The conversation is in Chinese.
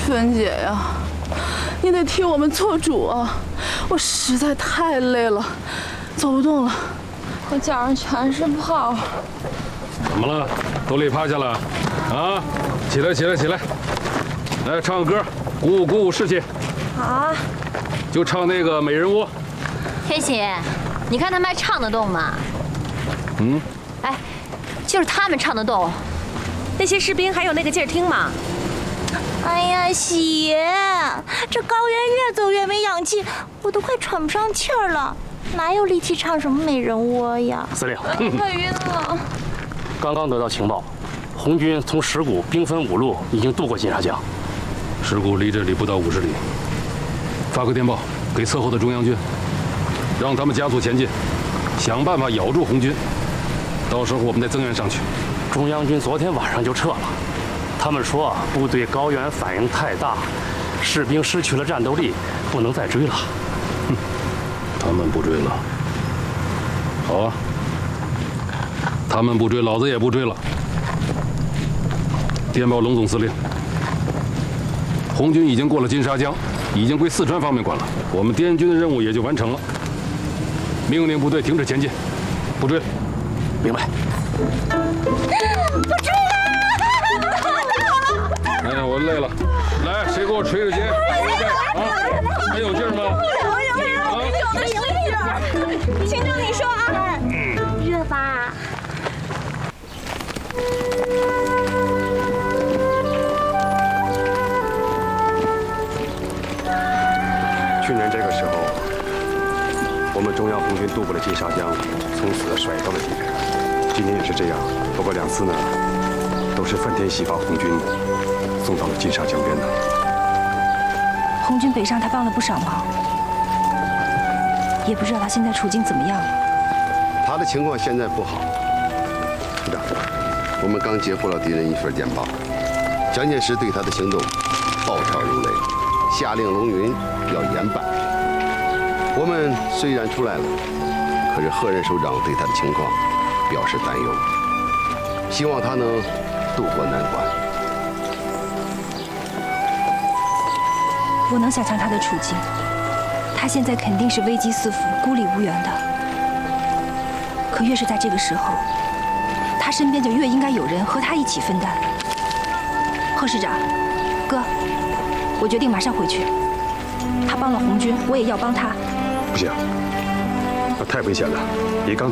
芬姐呀，你得替我们做主啊！我实在太累了，走不动了，我脚上全是泡。 怎么了？都累趴下了？啊！起来，起来，起来！来唱个歌，鼓舞鼓舞士气。 好啊。 就唱那个《美人窝》。 天喜，你看他们还唱得动吗？ 嗯。 哎，就是他们唱得动， 那些士兵还有那个劲儿听吗？ 哎呀，喜，这高原越走越没氧气，我都快喘不上气儿了，哪有力气唱什么美人窝呀？ 司令， 快晕了。 刚刚得到情报，红军从石鼓兵分5路，已经渡过金沙江。 石鼓离这里不到50里，发个电报给侧后的中央军，让他们加速前进，想办法咬住红军，到时候我们再增援上去。 中央军昨天晚上就撤了。他们说部队高原反应太大，士兵失去了战斗力，不能再追了。 他们不追了，好啊，他们不追，老子也不追了。电报龙总司令，红军已经过了金沙江，已经归四川方面管了，我们滇军的任务也就完成了。命令部队停止前进，不追了。 明白。 不追了！ 哎呀，我累了，来，谁给我捶捶肩？啊，还有劲儿吗？ 有劲儿。青州，你说啊？热吧？ 去年这个时候，我们中央红军渡过了金沙江，从此甩到了敌人。今年也是这样，不过2次呢，都是愤天喜把红军送到了金沙江边呢。 红军北上，他帮了不少忙，也不知道他现在处境怎么样了。 他的情况现在不好，部长，我们刚接获了敌人一份电报，蒋介石对他的行动暴跳如雷，下令龙云要严办。我们虽然出来了，可是贺任首长对他的情况表示担忧，希望他能渡过难关。 我能想象他的处境，他现在肯定是危机四伏、孤立无援的。可越是在这个时候，他身边就越应该有人和他一起分担。贺师长，哥，我决定马上回去。他帮了红军，我也要帮他。 不行，那太危险了。你刚